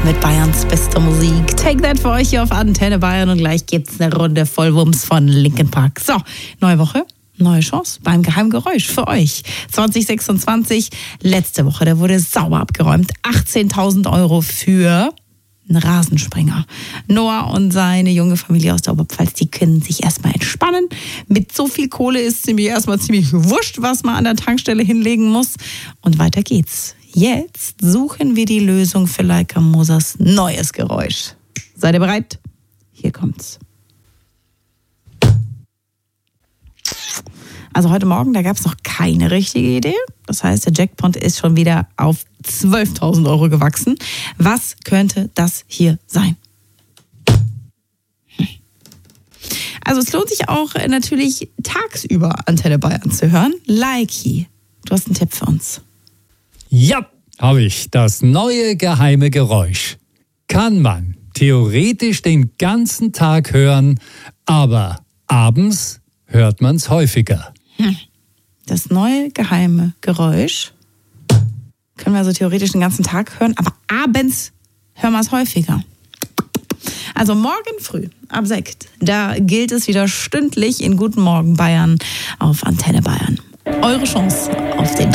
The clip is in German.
mit Bayerns bester Musik. Take That für euch hier auf Antenne Bayern und gleich gibt's eine Runde Vollwumms von Linkin Park. So, neue Woche, neue Chance beim Geheimgeräusch für euch. 2026, letzte Woche, da wurde sauber abgeräumt. 18.000 € für einen Rasensprenger. Noah und seine junge Familie aus der Oberpfalz, die können sich erstmal entspannen. Mit so viel Kohle ist erstmal ziemlich wurscht, was man an der Tankstelle hinlegen muss. Und weiter geht's. Jetzt suchen wir die Lösung für Leica Mosers neues Geräusch. Seid ihr bereit? Hier kommt's. Also heute Morgen, da gab es noch keine richtige Idee. Das heißt, der Jackpot ist schon wieder auf 12.000 € gewachsen. Was könnte das hier sein? Also es lohnt sich auch natürlich tagsüber Antenne Bayern zu hören. Likey, du hast einen Tipp für uns. Ja, habe ich. Das neue geheime Geräusch. Kann man theoretisch den ganzen Tag hören, aber abends hört man es häufiger. Das neue geheime Geräusch können wir also theoretisch den ganzen Tag hören, aber abends hören wir es häufiger. Also morgen früh ab 6, da gilt es wieder stündlich in Guten Morgen Bayern auf Antenne Bayern. Eure Chance auf den